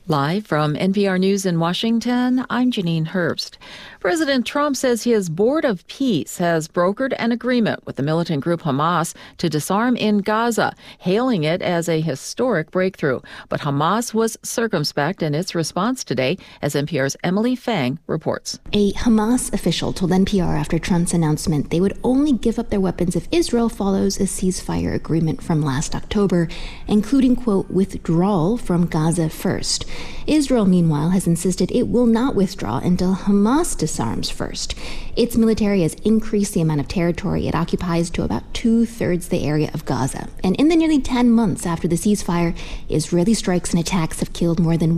Live from NPR News in Washington, I'm Janine Herbst. President Trump says his Board of Peace has brokered an agreement with the militant group Hamas to disarm in Gaza, hailing it as a historic breakthrough. But Hamas was circumspect in its response today, as NPR's Emily Fang reports. A Hamas official told NPR after Trump's announcement they would only give up their weapons if Israel follows a ceasefire agreement from last October, including, quote, withdrawal from Gaza first. Israel, meanwhile, has insisted it will not withdraw until Hamas disarms first. Its military has increased the amount of territory it occupies to about 2/3 the area of Gaza. And in the nearly 10 months after the ceasefire, Israeli strikes and attacks have killed more than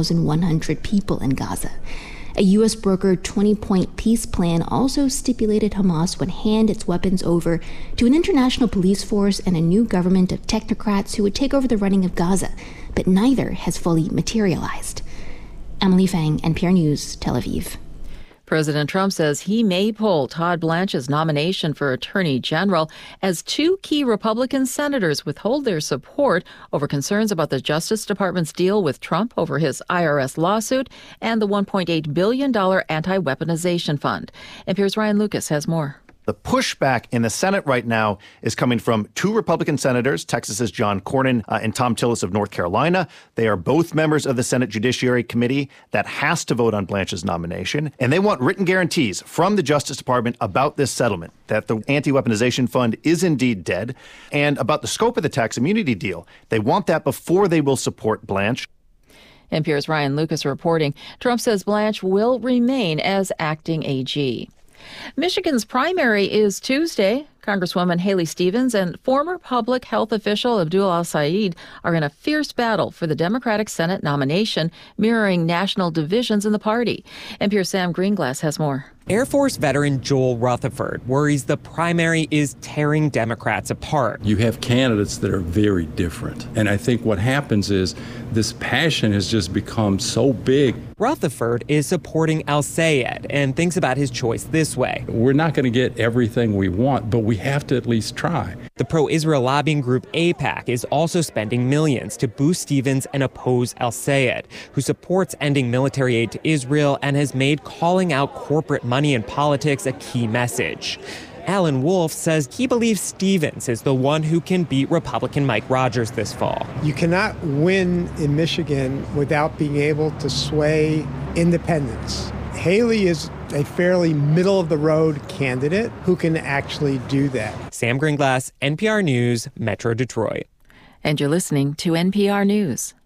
1,100 people in Gaza. A U.S. brokered 20-point peace plan also stipulated Hamas would hand its weapons over to an international police force and a new government of technocrats who would take over the running of Gaza, but neither has fully materialized. Emily Fang, NPR News, Tel Aviv. President Trump says he may pull Todd Blanche's nomination for Attorney General as two key Republican senators withhold their support over concerns about the Justice Department's deal with Trump over his IRS lawsuit and the $1.8 billion anti-weaponization fund. NPR's Ryan Lucas has more. The pushback in the Senate right now is coming from two Republican senators, Texas's John Cornyn and Thom Tillis of North Carolina. They are both members of the Senate Judiciary Committee that has to vote on Blanche's nomination. And they want written guarantees from the Justice Department about this settlement, that the anti-weaponization fund is indeed dead, and about the scope of the tax immunity deal. They want that before they will support Blanche. NPR's Ryan Lucas reporting. Trump says Blanche will remain as acting AG. Michigan's primary is Tuesday. Congresswoman Haley Stevens and former public health official Abdul al-Sayed are in a fierce battle for the Democratic Senate nomination, mirroring national divisions in the party. NPR's Sam Greenglass has more. Air Force veteran Joel Rutherford worries the primary is tearing Democrats apart. You have candidates that are very different. And I think what happens is this passion has just become so big. Rutherford is supporting al-Sayed and thinks about his choice this way. We're not going to get everything we want, but we have to at least try. The pro-Israel lobbying group AIPAC is also spending millions to boost Stevens and oppose al-Sayed, who supports ending military aid to Israel and has made calling out corporate money in politics a key message. Alan Wolf says he believes Stevens is the one who can beat Republican Mike Rogers this fall. You cannot win in Michigan without being able to sway independents. Haley is a fairly middle-of-the-road candidate who can actually do that. Sam Greenglass, NPR News, Metro Detroit. And you're listening to NPR News.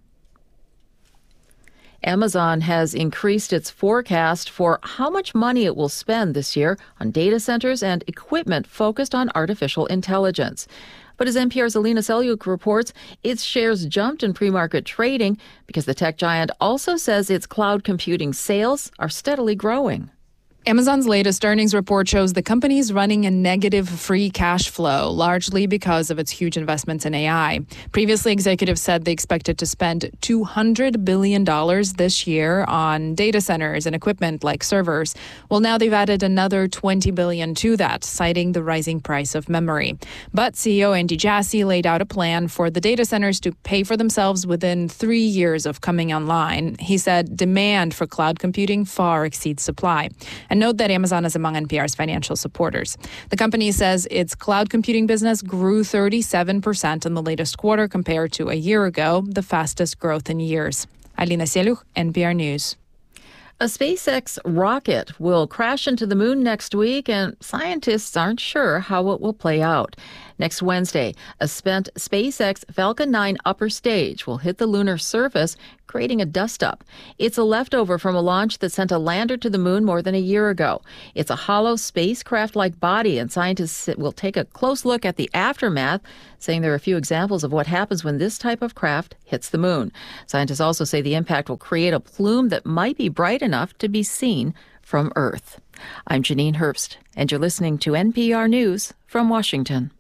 Amazon has increased its forecast for how much money it will spend this year on data centers and equipment focused on artificial intelligence. But as NPR's Alina Selyuk reports, its shares jumped in pre-market trading because the tech giant also says its cloud computing sales are steadily growing. Amazon's latest earnings report shows the company is running a negative free cash flow, largely because of its huge investments in AI. Previously, executives said they expected to spend $200 billion this year on data centers and equipment like servers. Well, now they've added another $20 billion to that, citing the rising price of memory. But CEO Andy Jassy laid out a plan for the data centers to pay for themselves within 3 years of coming online. He said demand for cloud computing far exceeds supply. And note that Amazon is among NPR's financial supporters. The company says its cloud computing business grew 37% in the latest quarter compared to a year ago, the fastest growth in years. Alina Selyuk, NPR News. A SpaceX rocket will crash into the moon next week, and scientists aren't sure how it will play out. Next Wednesday, a spent SpaceX Falcon 9 upper stage will hit the lunar surface, creating a dust-up. It's a leftover from a launch that sent a lander to the moon more than a year ago. It's a hollow spacecraft-like body, and scientists will take a close look at the aftermath, saying there are a few examples of what happens when this type of craft hits the moon. Scientists also say the impact will create a plume that might be bright enough to be seen from Earth. I'm Janine Herbst, and you're listening to NPR News from Washington.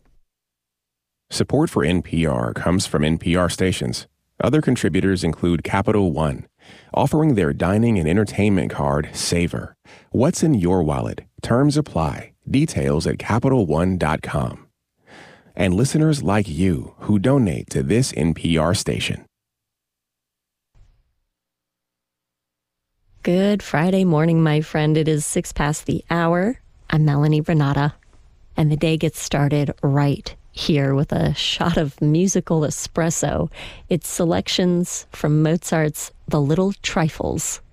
Support for NPR comes from NPR stations. Other contributors include Capital One, offering their dining and entertainment card, Savor. What's in your wallet? Terms apply. Details at CapitalOne.com. And listeners like you who donate to this NPR station. Good Friday morning, my friend. It is 6 past the hour. I'm Melanie Renata, and the day gets started right here with a shot of musical espresso. It's selections from Mozart's The Little Trifles.